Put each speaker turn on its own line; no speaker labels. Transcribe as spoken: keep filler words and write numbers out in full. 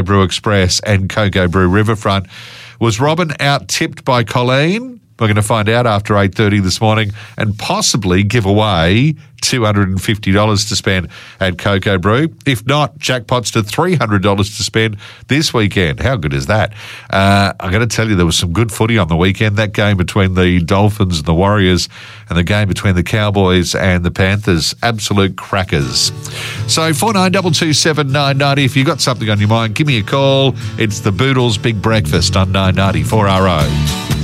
Brew Express and Cocoa Brew Riverfront. Was Robin out-tipped by Colleen? We're going to find out after eight thirty this morning and possibly give away two hundred fifty dollars to spend at Cocoa Brew. If not, jackpots to three hundred dollars to spend this weekend. How good is that? Uh, I'm going to tell you there was some good footy on the weekend. That game between the Dolphins and the Warriors and the game between the Cowboys and the Panthers. Absolute crackers. So four nine two two seven nine nine zero. If you've got something on your mind, give me a call. It's the Boodles Big Breakfast on nine ninety four R O.